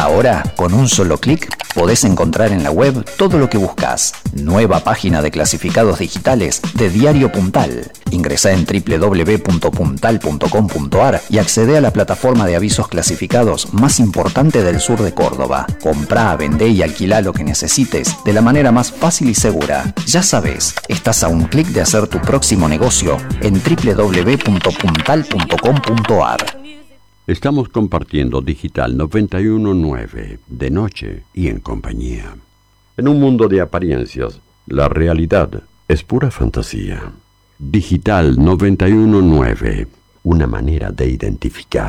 Ahora, con un solo clic, podés encontrar en la web todo lo que buscas. Nueva página de clasificados digitales de Diario Puntal. Ingresá en www.puntal.com.ar y accede a la plataforma de avisos clasificados más importante del sur de Córdoba. Comprá, vendé y alquilá lo que necesites de la manera más fácil y segura. Ya sabés, estás a un clic de hacer tu próximo negocio en www.puntal.com.ar. Estamos compartiendo Digital 91.9, de noche y en compañía. En un mundo de apariencias, la realidad es pura fantasía. Digital 91.9, una manera de identificar